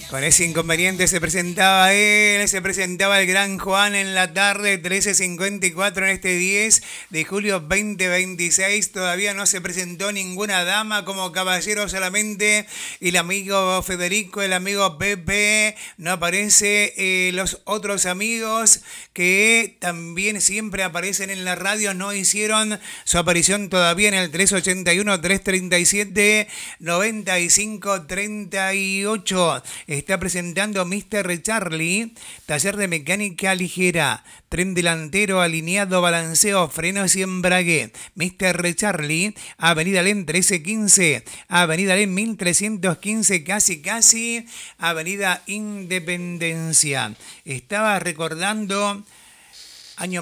Con ese inconveniente se presentaba él, se presentaba el gran Juan en la tarde, 13:54 en este 10 de julio 2026. Todavía no se presentó ninguna dama, como caballero solamente el amigo Federico, el amigo Pepe. No aparece los otros amigos que también siempre aparecen en la radio. No hicieron su aparición todavía en el 381-337-9538. Está presentando Mr. Charlie, taller de mecánica ligera, tren delantero, alineado, balanceo, frenos y embrague. Mr. Charlie, Avenida Alem 1315, Avenida Alem 1315, casi, Avenida Independencia. Estaba recordando, año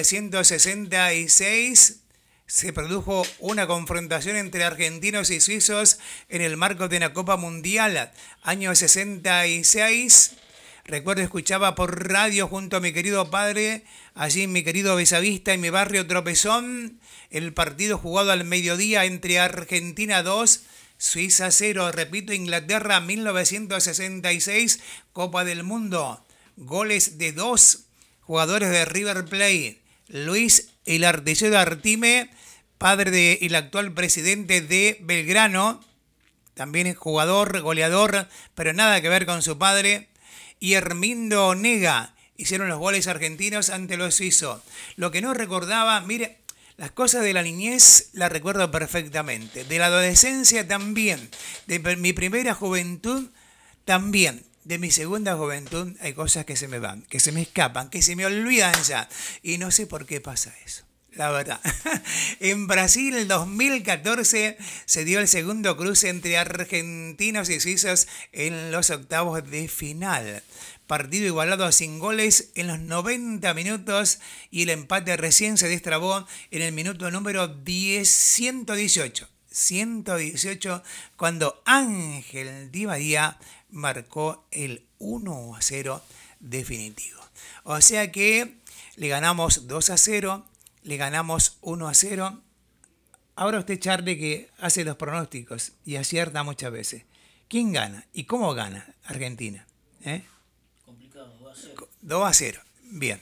1966... se produjo una confrontación entre argentinos y suizos en el marco de una Copa Mundial. Año 66. Recuerdo, escuchaba por radio junto a mi querido padre, allí en mi querido Bellavista, en mi barrio Tropezón, el partido jugado al mediodía entre Argentina 2, Suiza 0. Repito, Inglaterra 1966, Copa del Mundo. Goles de 2 jugadores de River Plate. Luis el Artillero Artime, padre del actual presidente de Belgrano, también es jugador, goleador, pero nada que ver con su padre. Y Hermindo Onega hicieron los goles argentinos ante los suizos. Lo que no recordaba, mire, las cosas de la niñez las recuerdo perfectamente, de la adolescencia también, de mi primera juventud también. De mi segunda juventud hay cosas que se me van, que se me escapan, que se me olvidan ya. Y no sé por qué pasa eso, la verdad. En Brasil, el 2014, se dio el segundo cruce entre argentinos y suizos en los octavos de final. Partido igualado sin goles en los 90 minutos y el empate recién se destrabó en el minuto número 118. 118, cuando Ángel Di María marcó el 1-0 definitivo. O sea que le ganamos 2-0, le ganamos 1-0. Ahora usted, Charlie, que hace los pronósticos y acierta muchas veces. ¿Quién gana y cómo gana Argentina? Complicado, 2-0. 2-0, bien.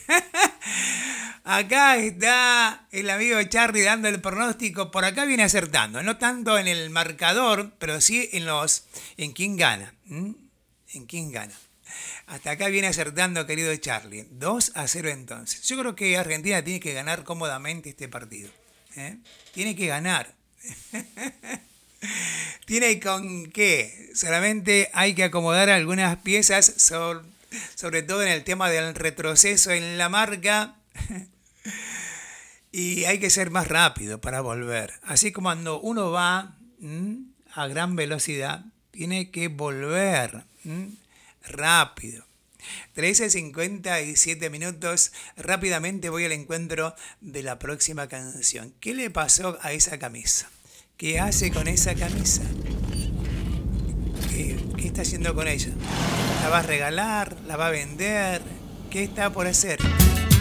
Acá está el amigo Charlie dando el pronóstico. Por acá viene acertando. No tanto en el marcador, pero sí en quién gana. En quién gana. Hasta acá viene acertando, querido Charlie. 2-0 entonces. Yo creo que Argentina tiene que ganar cómodamente este partido. Tiene que ganar. ¿Tiene con qué? Solamente hay que acomodar algunas piezas, sobre todo en el tema del retroceso en la marca. Y hay que ser más rápido para volver. Así como cuando uno va a gran velocidad, tiene que volver rápido. 13:57 minutos. Rápidamente voy al encuentro de la próxima canción. ¿Qué le pasó a esa camisa? ¿Qué hace con esa camisa? ¿Qué está haciendo con ella? ¿La va a regalar? ¿La va a vender? ¿Qué está por hacer?